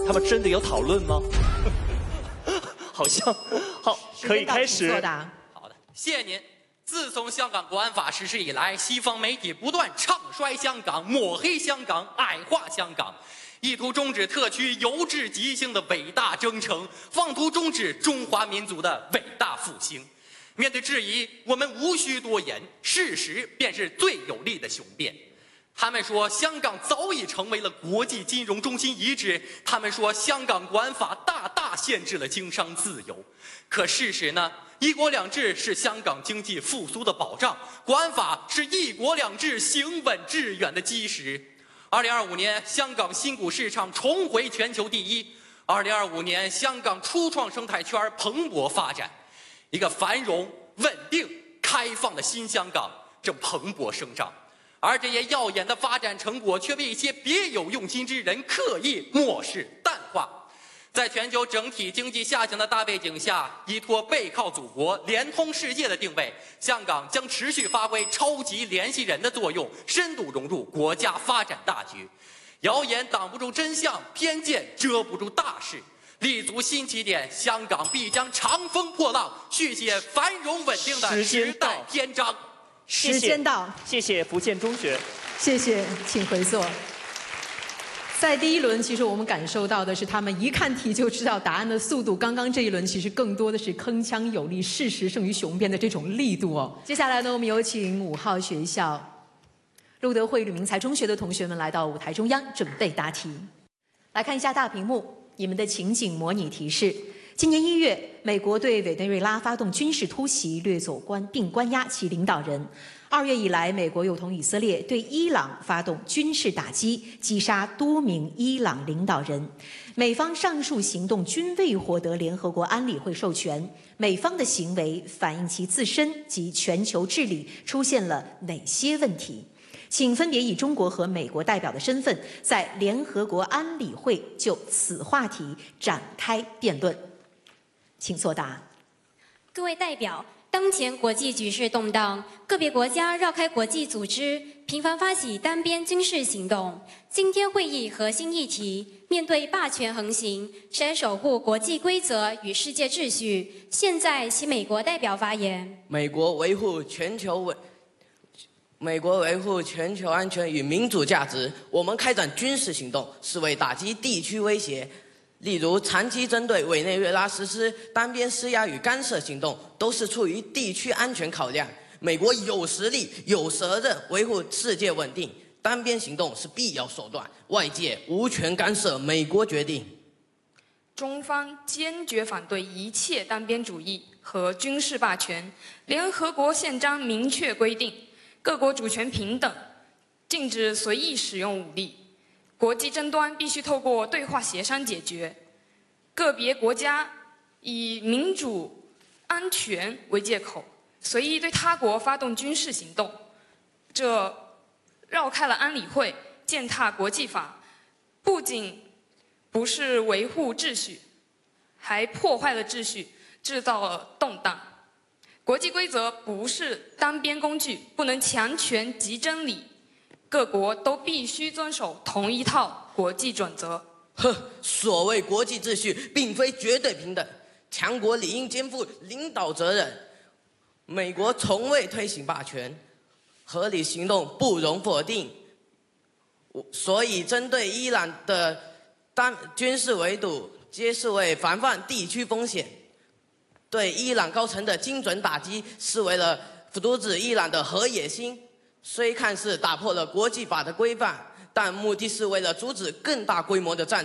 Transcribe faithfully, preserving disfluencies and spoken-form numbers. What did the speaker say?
他们真的有讨论吗？好像好，可以开始。 好的，谢谢您。自从香港国安法实施以来，西方媒体不断唱衰香港、抹黑香港、矮化香港，意图终止特区由治及兴的伟大征程，妄图终止中华民族的伟大复兴。面对质疑，我们无需多言，事实便是最有力的雄辩。他们说香港早已成为了国际金融中心遗址，他们说香港国安法大大限制了经商自由。可事实呢？一国两制是香港经济复苏的保障，国安法是一国两制行稳致远的基石。二零二五年，香港新股市场重回全球第一。二零二五年，香港初创生态圈蓬勃发展，一个繁荣、稳定、开放的新香港正蓬勃生长。而这些耀眼的发展成果却被一些别有用心之人刻意漠视淡化。在全球整体经济下行的大背景下，依托背靠祖国、联通世界的定位，香港将持续发挥超级联系人的作用，深度融入国家发展大局。谣言挡不住真相，偏见遮不住大势。立足新起点，香港必将长风破浪，续写繁荣稳定的时代篇章。 时间到， 谢谢福建中学， 谢谢，请回座。在第一轮，其实我们感受到的是他们一看题就知道答案的速度。刚刚这一轮其实更多的是铿锵有力、事实胜于雄辩的这种力度哦。接下来呢，我们有请五号学校路德会吕明才中学的同学们来到舞台中央，准备答题。来看一下大屏幕，你们的情景模拟题是：今年一月，美国对委内瑞拉发动军事突袭，掠走关并关押其领导人。二月以来，美国又同以色列对伊朗发动军事打击，击杀多名伊朗领导人。美方上述行动均未获得联合国安理会授权。美方的行为反映其自身及全球治理出现了哪些问题？请分别以中国和美国代表的身份，在联合国安理会就此话题展开辩论。请作答。 各位代表，当前国际局势动荡，个别国家绕开国际组织，频繁发起单边军事行动。今天会议核心议题，面对霸权横行，谁守护国际规则与世界秩序？现在请美国代表发言。 美国维护全球稳，美国维护全球安全与民主价值。我们开展军事行动是为打击地区威胁。例如，长期针对委内瑞拉实施单边施压与干涉行动，都是出于地区安全考量。美国有实力、有责任维护世界稳定，单边行动是必要手段，外界无权干涉美国决定。 中方坚决反对一切单边主义和军事霸权。联合国宪章明确规定，各国主权平等，禁止随意使用武力。国际争端必须透过对话协商解决。个别国家以民主、安全为借口，随意对他国发动军事行动，这绕开了安理会，践踏国际法，不仅不是维护秩序，还破坏了秩序，制造了动荡。国际规则不是单边工具，不能强权即真理。各国都必须遵守同一套国际准则。 呵，所谓国际秩序，并非绝对平等，强国理应肩负领导责任。美国从未推行霸权，合理行动不容否定。所以，针对伊朗的单军事围堵，皆视为防范地区风险。对伊朗高层的精准打击，是为了阻止伊朗的核野心。虽看似打破了国际法的规范，但目的是为了阻止更大规模的战